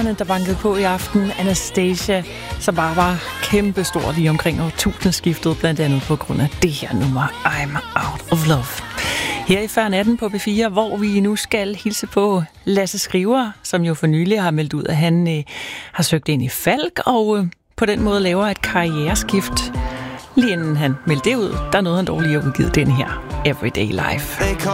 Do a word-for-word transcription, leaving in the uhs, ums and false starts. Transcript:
der bankede på i aften. Anastasia, som bare var kæmpestor lige omkring årtusindskiftet, blandt andet på grund af det her nummer, I'm Out of Love. Her i Før natten på B fire, hvor vi nu skal hilse på Lasse Skriver, som jo for nylig har meldt ud, at han øh, har søgt ind i Falk, og øh, på den måde laver et karriereskift. Lige inden han meldte det ud, der nåede han dog lige at udgive den her Everyday Life.